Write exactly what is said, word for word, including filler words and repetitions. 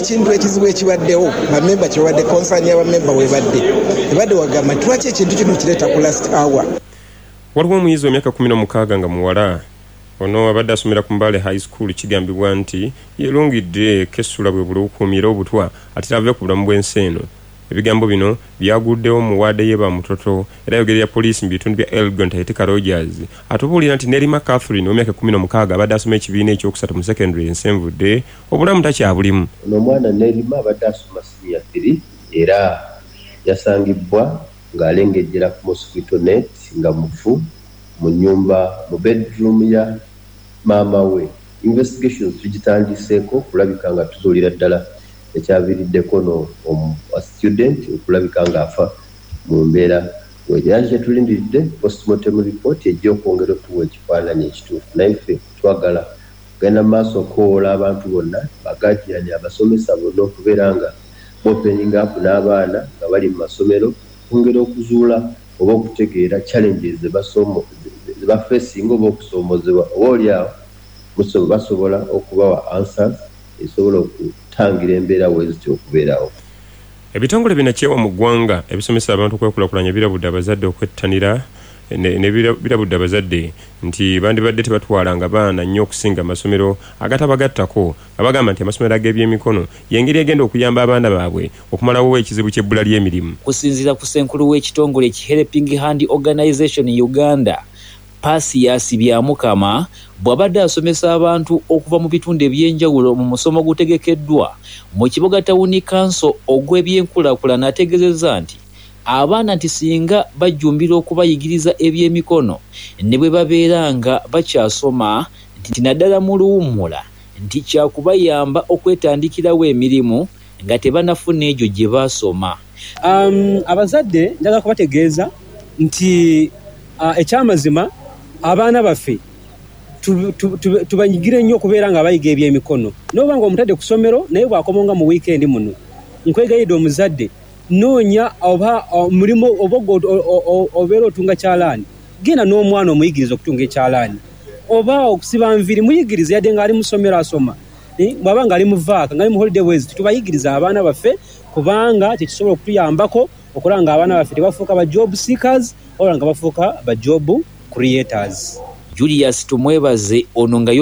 ekintu ekizibu ekibaddewo bamemba kiwadde konsani y'abamemba webadde ebadde wagamba lwaki ekintu kino kireeta ku last hour. Waliwo omuyizi w'emyaka kumi n'omukaaga nga muwala ono abadde asomera ku Mbale High School kigambibwa nti yeerungidde kessula bwe bulukuumira obutwa ate ave ku bulamu bw'ensi eno. Ebigambo bino byaguddewo mu waade ye bamutoto era yogerera poliisi mu bitundu bya Elgon Tayitika Rogers atubuulira nti Nerima Catherine w'emyaka kumi n'omukaaga abadde asoma ekibiina ekyokusatu mu secondary ensenvudde obulamu takyabulimu. Ono omwana Nerima abadde asoma senior three era yasangibwa ng'alengejjera ku mosquito net nga mufu mu nyumba mu bedroom ya maama we. Investigations tugitandiseeko kulabika nga tuzuulira ddala ekyaviiriddeko no student okulabika ng'afa mu mbeera weyaali kyetulindiridde postmortem report ejja okwongera okutuwa ekifaananyi ekituufu naye ffe twagala kugenda mu maaso okukoola abantu bonna bagajiyani abasomesa bonna okubeera nga bopening up n'abaana nga bali mu masomero okwongera okuzuula oba okutegeera challenges ze bafeesinga oba okusoomozebwa oba oliawo basobola okubawa answers esobola okutangira embeera weziti okubeerawo. Ebitongole binakyewa mu ggwanga ebisomesa abantu okwekulaakulanya birabudde abazadde okwettanira ne birabudde abazadde nti bandibadde tebatwalanga baana nnyo okusinga amasomero agatabagattako nga bagamba nti amasomero ag'ebyemikono y'engeri egenda okuyamba abaana baabwe okumalawo ekizibu ky'ebbula ly'emirimu. Kusinziira ku ssenkulu w'ekitongole ki Helping Hand Organization Uganda Pasias Byamukama bw'abadde asomesa abantu okuva mu bitundu ebyenjawulo mu musomo gutegekeddwa mu kibuga Tawuni Council ogw'ebyenkulaakulana ategeezezza nti abaana nti singa bajjumbira okubayigiriza ebyemikono ne bwe babeera nga bakyasoma nti naddala mu luwummula nti kyakubayamba okwetandikirawo emirimu nga tebanafuna egyo gye baasoma. Um, abazadde njagala kubategeeza nti uh, ekyamazima abaana baffe tubanyigire nnyo okubeera nga bayiga ebyemikono. N'oba nga omutadde ku ssomero naye bw'akomonga mu wiikendi muno nkwegayidde omuzadde noonya oba mulimu oba obeera otunga kyalaani genda n'omwana omuyigiriza okutunga ekyalaani oba okusiba nviiri muyigiriza yadde ng'ali mu ssomero asoma bw'aba ng'ali mu vaaka ng'ali mu holiday wezi tubayigiriza abaana baffe kubanga tekisobola okutuyambako okulaba nga abaana baffe tebafuuka ba job seekers oba nga bafuuka ba job creators. Julius tumwebaze ono nga